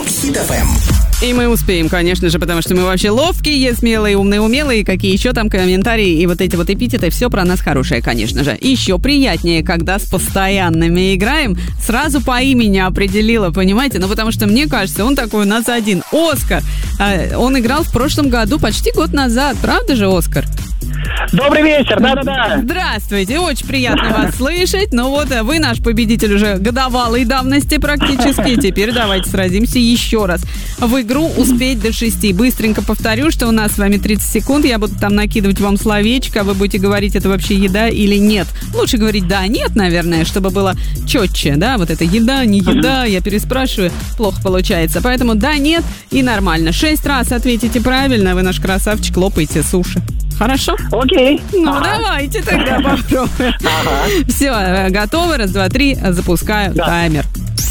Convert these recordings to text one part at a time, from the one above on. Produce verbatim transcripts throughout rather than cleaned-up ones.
Хит эф эм. И мы успеем, конечно же, потому что мы вообще ловкие, смелые, умные, умелые, какие еще там комментарии и вот эти вот эпитеты, все про нас хорошее, конечно же. Еще приятнее, когда с постоянными играем, сразу по имени определила, понимаете? Ну, потому что, мне кажется, он такой у нас один. Оскар. Он играл в прошлом году, почти год назад, правда же, Оскар? Добрый вечер, да-да-да. Здравствуйте, очень приятно вас слышать. Ну вот, вы наш победитель уже годовалой давности практически. Теперь давайте сразимся еще раз. В игру успеть до шести. Быстренько повторю, что у нас с вами тридцать секунд. Я буду там накидывать вам словечко. Вы будете говорить, это вообще еда или нет. Лучше говорить да, нет, наверное, чтобы было четче. Да, вот это еда, не еда. Я переспрашиваю, плохо получается. Поэтому да, нет и нормально. Шесть раз ответите правильно, вы наш красавчик, лопаете суши. Хорошо? Окей. Ну, ага. давайте тогда попробуем. Ага. Все, готовы? Раз, два, три. Запускаю да. таймер.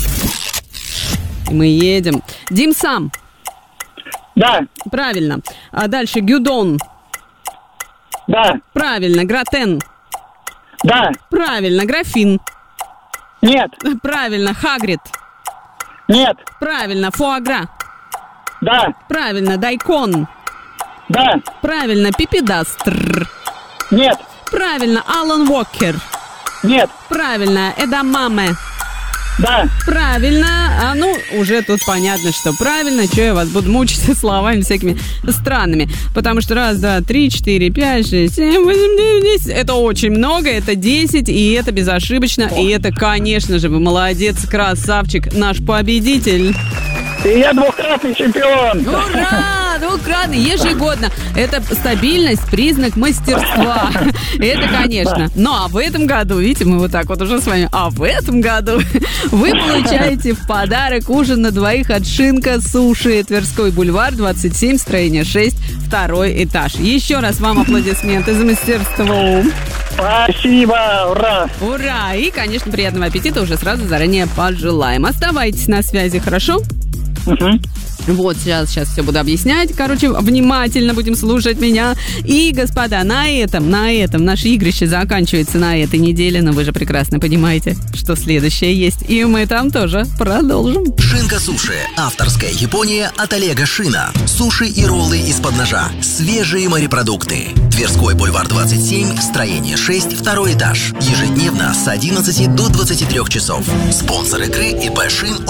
Мы едем. Дим сам. Да. Правильно. А дальше гюдон. Да. Правильно. Гратен. Да. Правильно. Графин. Нет. Правильно. Хагрид. Нет. Правильно. Фуагра. Да. Правильно. Дайкон. Да. Правильно. Пипедастр. Нет. Правильно. Алан Уокер. Нет. Правильно. Эдамаме. Да. Правильно. А ну, уже тут понятно, что правильно. Что я вас буду мучить словами всякими странными. Потому что раз, два, три, четыре, пять, шесть, семь, восемь, девять, десять. Это очень много, это десять, и это безошибочно. И это, конечно же, вы молодец, красавчик, наш победитель. И я двукратный чемпион. Ура! Двукратный, ежегодно. Это стабильность, признак мастерства. Это, конечно. Ну, а в этом году, видите, мы вот так вот уже с вами, а в этом году вы получаете в подарок ужин на двоих от Шинка Суши. Тверской бульвар, двадцать семь, строение шесть, второй этаж. Еще раз вам аплодисменты за мастерство. Спасибо, ура! Ура! И, конечно, приятного аппетита уже сразу заранее пожелаем. Оставайтесь на связи, хорошо? Угу. Вот, сейчас, сейчас все буду объяснять. Короче, внимательно будем слушать меня. И, господа, на этом, на этом наше игрище заканчивается на этой неделе. Но вы же прекрасно понимаете, что следующее есть. И мы там тоже продолжим. Шинка Суши. Авторская Япония от Олега Шина. Суши и роллы из-под ножа. Свежие морепродукты. Тверской бульвар двадцать семь, строение шесть, второй этаж. Ежедневно с одиннадцати до двадцати трёх часов. Спонсор игры ИП Шин.